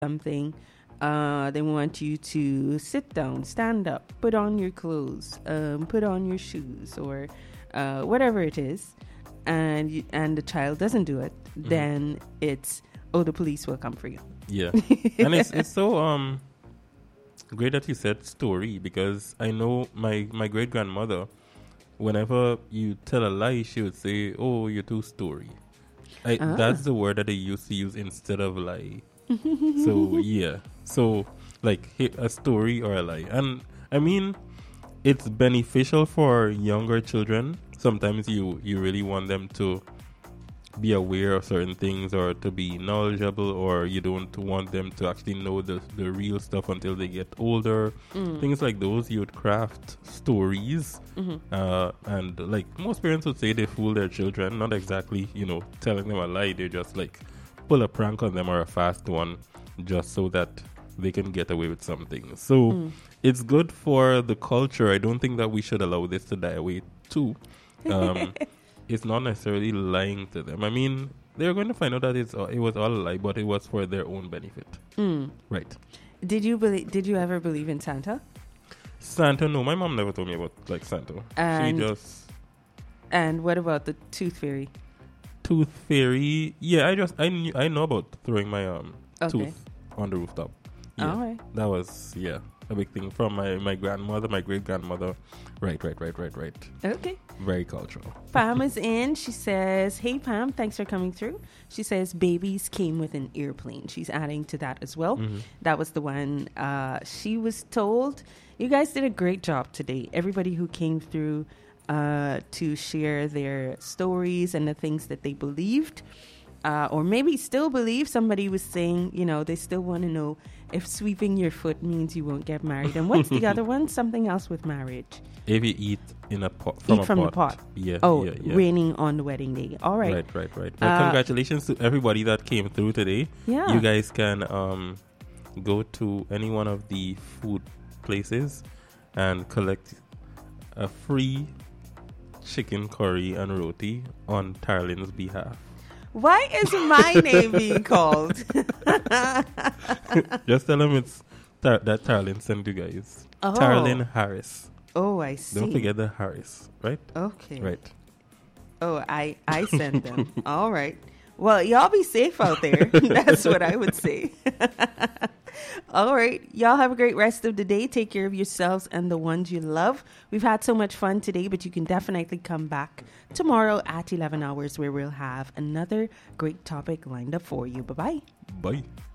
something. They want you to sit down, stand up, put on your clothes, put on your shoes, or whatever it is, and the child doesn't do it, then it's, oh, the police will come for you. Yeah. And it's so great that you said story, because I know my great grandmother, whenever you tell a lie, she would say, "Oh, you're too story." That's the word that they used to use instead of lie. So yeah, so like a story or a lie, and I mean, it's beneficial for younger children. Sometimes you really want them to be aware of certain things, or to be knowledgeable, or you don't want them to actually know the real stuff until they get older. Things like those, you would craft stories, and like most parents would say, they fool their children, not exactly telling them a lie. They just like pull a prank on them, or a fast one, just so that they can get away with something. So it's good for the culture. I don't think that we should allow this to die away too. It's not necessarily lying to them. I mean, they're going to find out that it was all a lie, but it was for their own benefit. Right. Did you ever believe in Santa? Santa? No, my mom never told me about like Santa. And what about the Tooth Fairy? Tooth Fairy? Yeah, I know about throwing my tooth on the rooftop. Yeah, all right. That was a big thing from my grandmother, my great grandmother. Right. Okay. Very cultural. Pam is in. She says, "Hey Pam, thanks for coming through." She says, "Babies came with an airplane." She's adding to that as well. That was the one she was told. You guys did a great job today. Everybody who came through to share their stories and the things that they believed, or maybe still believe. Somebody was saying, they still want to know if sweeping your foot means you won't get married. And what's the other one? Something else with marriage. If you eat in a pot, from the pot. Yeah. Oh, yeah. Raining on the wedding day. All right. Right. Well, congratulations to everybody that came through today. Yeah. You guys can go to any one of the food places and collect a free chicken curry and roti on Tarlin's behalf. Why is my name being called? Just tell them it's that Tarlin sent you guys. Oh. Tarlin Harris. Oh, I see. Don't forget the Harris, right? Okay. Right. Oh, I sent them. All right. Well, y'all be safe out there. That's what I would say. All right. Y'all have a great rest of the day. Take care of yourselves and the ones you love. We've had so much fun today, but you can definitely come back tomorrow at 11 hours where we'll have another great topic lined up for you. Bye-bye. Bye.